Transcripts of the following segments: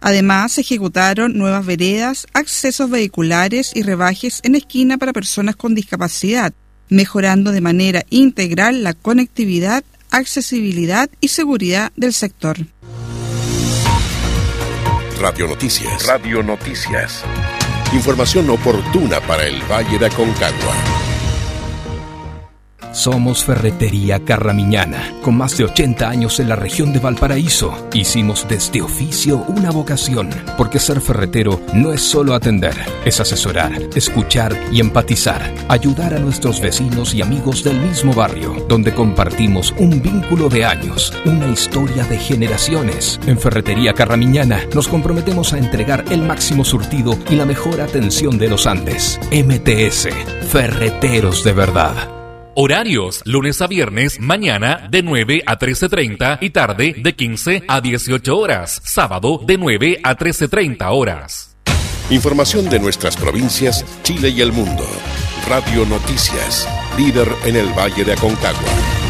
Además, se ejecutaron nuevas veredas, accesos vehiculares y rebajes en esquina para personas con discapacidad, mejorando de manera integral la conectividad, accesibilidad y seguridad del sector. Radio Noticias. Radio Noticias. Información oportuna para el Valle de Aconcagua. Somos Ferretería Carramiñana, con más de 80 años en la región de Valparaíso. Hicimos de este oficio una vocación, porque ser ferretero no es solo atender, es asesorar, escuchar y empatizar, ayudar a nuestros vecinos y amigos del mismo barrio, donde compartimos un vínculo de años, una historia de generaciones. En Ferretería Carramiñana nos comprometemos a entregar el máximo surtido y la mejor atención de los Andes. MTS, Ferreteros de verdad. Horarios, lunes a viernes, mañana de 9 a 13:30 y tarde de 15 a 18 horas. Sábado de 9 a 13:30 horas. Información de nuestras provincias, Chile y el mundo. Radio Noticias, líder en el Valle de Aconcagua.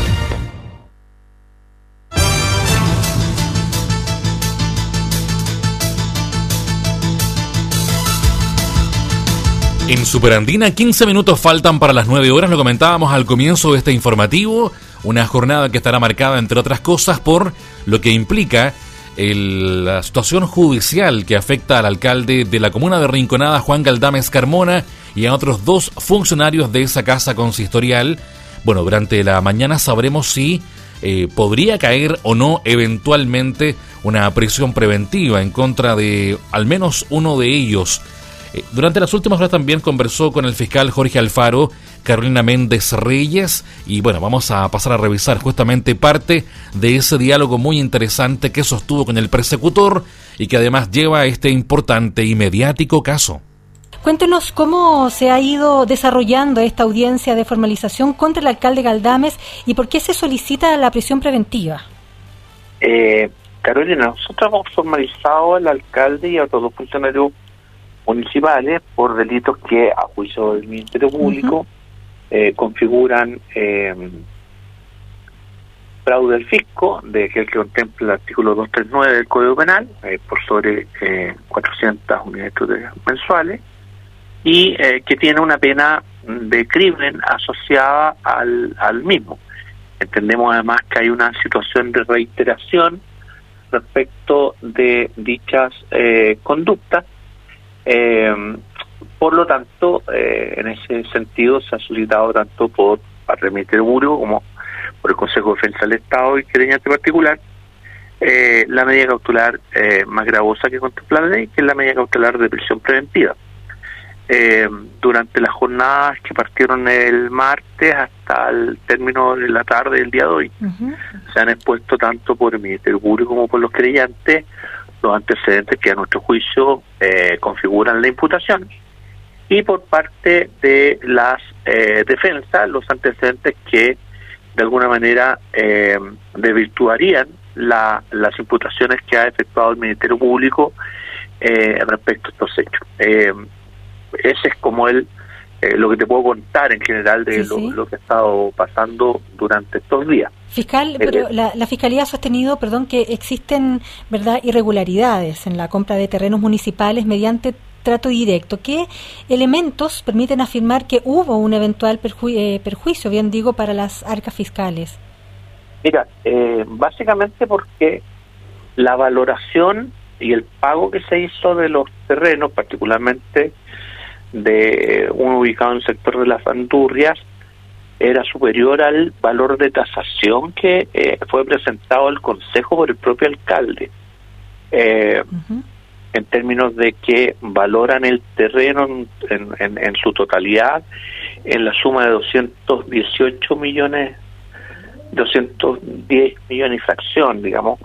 En Superandina, 15 minutos faltan para las 9 horas, lo comentábamos al comienzo de este informativo, una jornada que estará marcada, entre otras cosas, por lo que implica la situación judicial que afecta al alcalde de la comuna de Rinconada, Juan Galdames Carmona, y a otros 2 funcionarios de esa casa consistorial. Bueno, durante la mañana sabremos si podría caer o no eventualmente una prisión preventiva en contra de al menos uno de ellos. Durante las últimas horas también conversó con el fiscal Jorge Alfaro, Carolina Méndez Reyes, y bueno, vamos a pasar a revisar justamente parte de ese diálogo muy interesante que sostuvo con el persecutor y que además lleva a este importante y mediático caso. Cuéntenos cómo se ha ido desarrollando esta audiencia de formalización contra el alcalde Galdames y por qué se solicita la prisión preventiva. Carolina, nosotros hemos formalizado al alcalde y a otros 2 funcionarios municipales por delitos que, a juicio del Ministerio Público, configuran fraude al fisco, de que contempla el artículo 239 del Código Penal, por sobre 400 unidades mensuales, y que tiene una pena de crimen asociada al mismo. Entendemos además que hay una situación de reiteración respecto de dichas conductas. Por lo tanto, en ese sentido se ha solicitado tanto por parte del Ministerio Público como por el Consejo de Defensa del Estado y querellante particular la medida cautelar más gravosa que contempla la ley, que es la medida cautelar de prisión preventiva. Durante las jornadas que partieron el martes hasta el término de la tarde del día de hoy, se han expuesto tanto por el Ministerio Público como por los querellantes los antecedentes que a nuestro juicio configuran la imputación, y por parte de las defensas los antecedentes que de alguna manera desvirtuarían las imputaciones que ha efectuado el Ministerio Público respecto a estos hechos. Ese es como lo que te puedo contar en general de lo que ha estado pasando durante estos días. Fiscal, pero la Fiscalía ha sostenido, que existen, ¿verdad?, irregularidades en la compra de terrenos municipales mediante trato directo. ¿Qué elementos permiten afirmar que hubo un eventual perjuicio, bien digo, para las arcas fiscales? Mira, básicamente porque la valoración y el pago que se hizo de los terrenos, particularmente de uno ubicado en el sector de las Bandurrias, era superior al valor de tasación que fue presentado al Consejo por el propio alcalde, en términos de que valoran el terreno en su totalidad en la suma de 210 millones y fracción, digamos.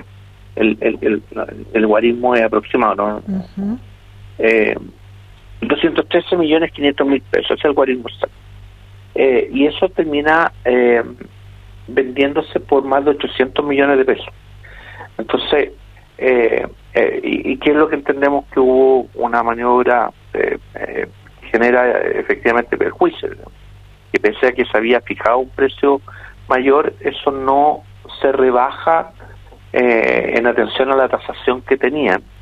El guarismo es aproximado, ¿no? 213.500.000 pesos, es el guarismo exacto. Y eso termina vendiéndose por más de 800 millones de pesos. Entonces, ¿y qué es lo que entendemos? Que hubo una maniobra que genera efectivamente perjuicio, ¿no? Que pese a que se había fijado un precio mayor, eso no se rebaja en atención a la tasación que tenían.